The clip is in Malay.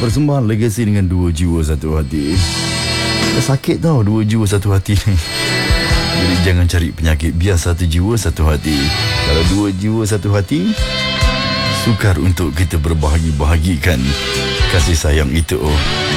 persembahan Legacy dengan Dua Jiwa Satu Hati. Sakit tau dua jiwa satu hati ni. Jadi jangan cari penyakit, biar satu jiwa satu hati. Kalau dua jiwa satu hati, sukar untuk kita berbahagi-bahagikan kasih sayang itu.